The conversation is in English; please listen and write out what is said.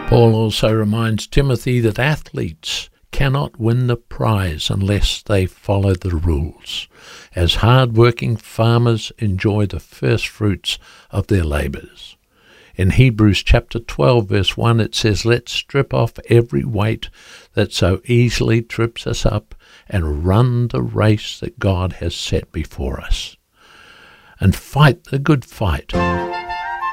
Paul also reminds Timothy that athletes cannot win the prize unless they follow the rules, as hard-working farmers enjoy the first fruits of their labours. In Hebrews chapter 12, verse 1, it says, "Let's strip off every weight that so easily trips us up and run the race that God has set before us, and fight the good fight